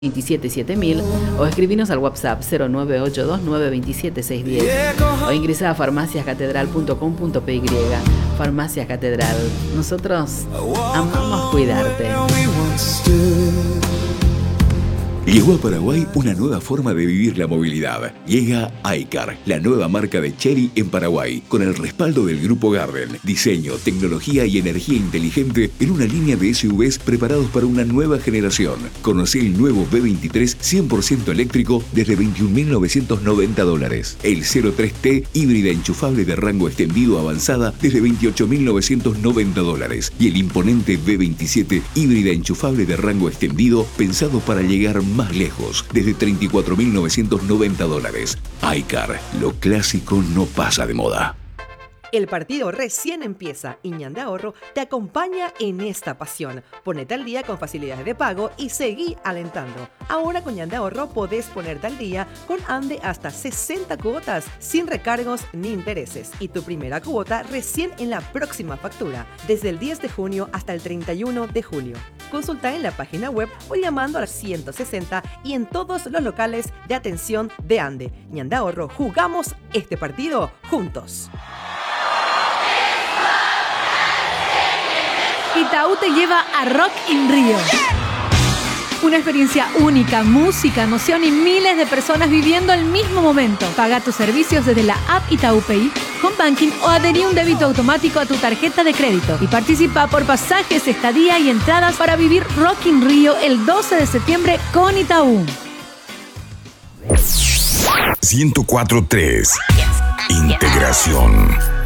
277.000 o escribinos al WhatsApp 0982927.610 o ingresa a farmaciascatedral.com.py. Farmacias Catedral, nosotros amamos cuidarte. Llegó a Paraguay una nueva forma de vivir la movilidad. Llega iCar, la nueva marca de Chery en Paraguay, con el respaldo del Grupo Garden. Diseño, tecnología y energía inteligente en una línea de SUVs preparados para una nueva generación. Conocé el nuevo B23 100% eléctrico desde $21.990. El 03T híbrida enchufable de rango extendido avanzada desde $28.990. Y el imponente B27 híbrida enchufable de rango extendido pensado para llegar más lejos, desde $34.990. iCar, lo clásico no pasa de moda. El partido recién empieza y Ñan de Ahorro te acompaña en esta pasión. Ponete al día con facilidades de pago y seguí alentando. Ahora con Ñan de Ahorro podés ponerte al día con Ande hasta 60 cuotas sin recargos ni intereses. Y tu primera cuota recién en la próxima factura, desde el 10 de junio hasta el 31 de julio. Consulta en la página web o llamando al 160 y en todos los locales de atención de Ande. Ñan de Ahorro, jugamos este partido juntos. Itaú te lleva a Rock in Rio. Una experiencia única, música, emoción y miles de personas viviendo el mismo momento. Paga tus servicios desde la app Itaú Pay, Home Banking o adherí un débito automático a tu tarjeta de crédito. Y participa por pasajes, estadía y entradas para vivir Rock in Rio el 12 de septiembre con Itaú. 104.3 Integración.